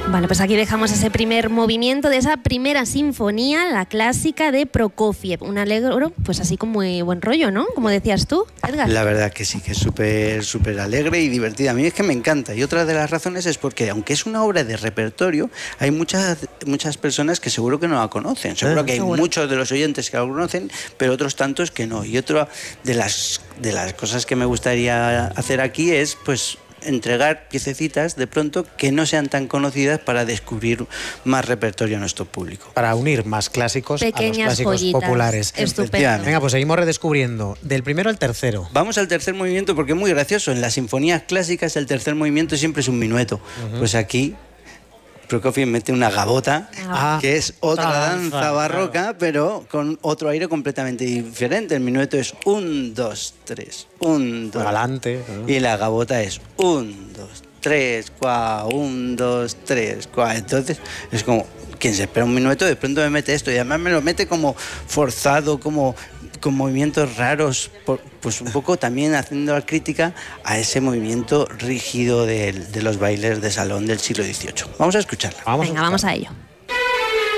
Vale, pues aquí dejamos ese primer movimiento de esa primera sinfonía, la clásica de Prokofiev. Un alegro, pues así con muy buen rollo, ¿no? Como decías tú, Edgar. La verdad que sí, que es súper alegre y divertida. A mí es que me encanta. Y otra de las razones es porque, aunque es una obra de repertorio, hay muchas personas que seguro que no la conocen. Seguro que hay muchos de los oyentes que la conocen, pero otros tantos que no. Y otra de las cosas que me gustaría hacer aquí es, pues, entregar piececitas de pronto que no sean tan conocidas para descubrir más repertorio a nuestro público. Para unir más clásicos a los clásicos populares. Estupendo. Venga, pues seguimos redescubriendo. Del primero al tercero. Vamos al tercer movimiento porque es muy gracioso. En las sinfonías clásicas el tercer movimiento siempre es un minueto. Pues aquí Prokofiev mete una gavota, que es otra danza barroca, claro, pero con otro aire completamente diferente. El minueto es 1, 2, 3, 1, 2. Galante. Y la gavota es 1, 2, 3, 4, 1, 2, 3, 4. Entonces es como, quien se espera un minuto de pronto me mete esto, y además me lo mete como forzado, como con movimientos raros, pues un poco también haciendo la crítica a ese movimiento rígido de los bailes de salón del siglo XVIII. Vamos a escucharla. Venga, vamos a ello.